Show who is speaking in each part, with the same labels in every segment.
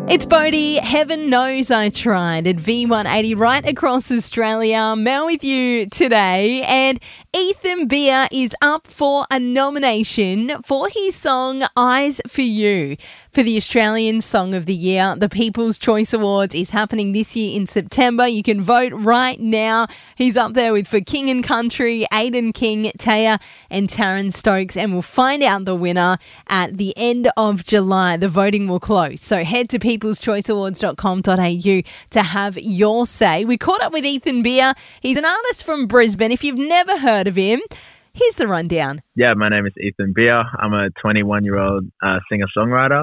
Speaker 1: It's Bodhi. Heaven knows I tried at V180 right across Australia. Mel with you today. And Ethan Beer is up for a nomination for his song Eyes for You for the Australian Song of the Year. The People's Choice Awards is happening this year in September. You can vote right now. He's up there with For King and Country, Aidan King, Taya and Taryn Stokes. And we'll find out the winner at the end of July. The voting will close. So head to peopleschoiceawards.com.au to have your say. We caught up with Ethan Beer. He's an artist from Brisbane. If you've never heard of him, here's the rundown.
Speaker 2: Yeah, my name is Ethan Beer. I'm a 21-year-old singer-songwriter.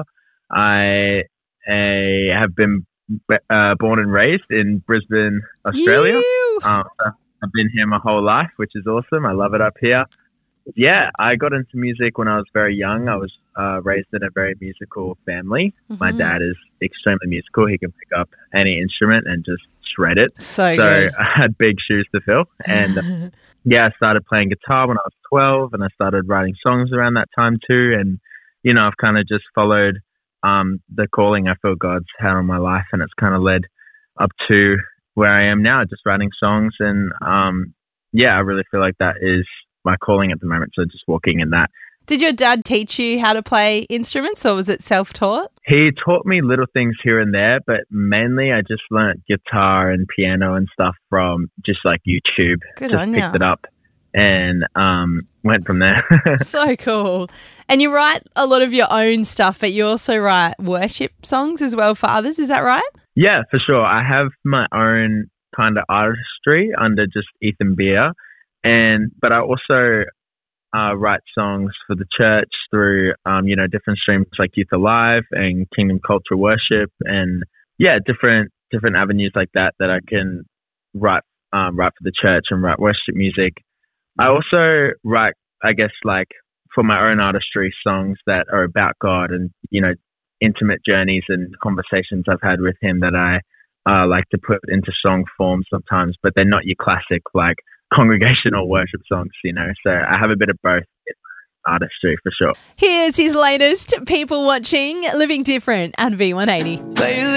Speaker 2: I have been born and raised in Brisbane, Australia. I've been here my whole life, which is awesome. I love it up here. Yeah, I got into music when I was very young. I was raised in a very musical family. Mm-hmm. My dad is extremely musical. He can pick up any instrument and just shred it.
Speaker 1: So good.
Speaker 2: I had big shoes to fill. And I started playing guitar when I was 12 and I started writing songs around that time too. And, you know, I've kind of just followed the calling I feel God's had on my life, and it's kind of led up to where I am now, just writing songs. And I really feel like that is my calling at the moment. So just walking in that.
Speaker 1: Did your dad teach you how to play instruments, or was it self-taught?
Speaker 2: He taught me little things here and there, but mainly I just learnt guitar and piano and stuff from just like YouTube.
Speaker 1: Good
Speaker 2: just
Speaker 1: on you.
Speaker 2: Picked it up and went from there.
Speaker 1: So cool. And you write a lot of your own stuff, but you also write worship songs as well for others. Is that right?
Speaker 2: Yeah, for sure. I have my own kind of artistry under just Ethan Beer, but I also write songs for the church through different streams like Youth Alive and Kingdom Culture Worship, and different avenues like that I can write for the church and write worship music. I also write, I guess, like for my own artistry, songs that are about God and, you know, intimate journeys and conversations I've had with him that I like to put into song form sometimes, but they're not your classic like congregational worship songs, you know. So I have a bit of both in artistry for sure.
Speaker 1: Here's his latest, People Watching, Living Different at V180.